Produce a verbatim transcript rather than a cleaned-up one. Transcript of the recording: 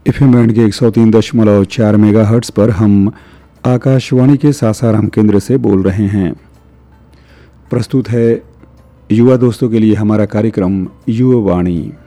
F M band के एक सौ तीन दशमलव चार मेगा हर्ट्स पर हम आकाशवाणी के सासाराम केंद्र से बोल रहे हैं। प्रस्तुत है युवा दोस्तों के लिए हमारा कार्यक्रम युवा वाणी।